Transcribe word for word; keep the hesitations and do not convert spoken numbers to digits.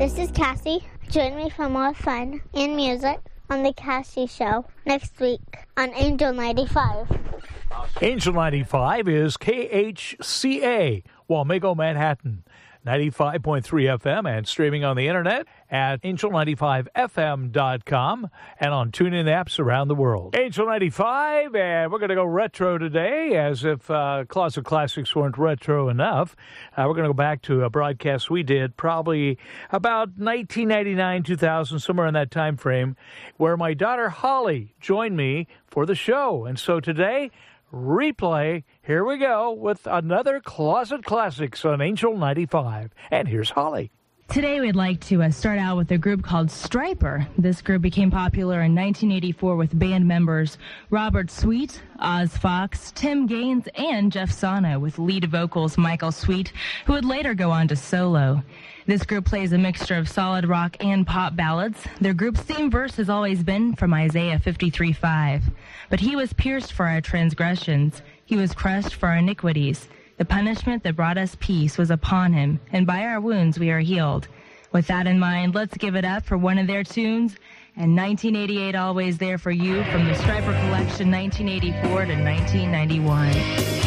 This is Cassie. Join me for more fun and music on The Cassie Show next week on Angel ninety-five. Angel ninety-five is K H C A, Wamego, Manhattan. ninety-five point three F M and streaming on the internet at angel ninety-five F M dot com and on TuneIn apps around the world. Angel ninety-five, and we're going to go retro today, as if uh, Closet Classics weren't retro enough. Uh, we're going to go back to a broadcast we did probably about nineteen ninety-nine, two thousand, somewhere in that time frame, where my daughter Holly joined me for the show. And so today, replay, here we go with another Closet Classics on Angel ninety-five. And here's Holly. Today we'd like to uh, start out with a group called Stryper. This group became popular in nineteen eighty-four with band members Robert Sweet, Oz Fox, Tim Gaines, and Jeff Sana, with lead vocals Michael Sweet, who would later go on to solo. This group plays a mixture of solid rock and pop ballads. Their group's theme verse has always been from Isaiah fifty-three five. But he was pierced for our transgressions. He was crushed for our iniquities. The punishment that brought us peace was upon him, and by our wounds we are healed. With that in mind, let's give it up for one of their tunes, and nineteen eighty-eight Always There For You, from the Stryper collection nineteen eighty-four to nineteen ninety-one.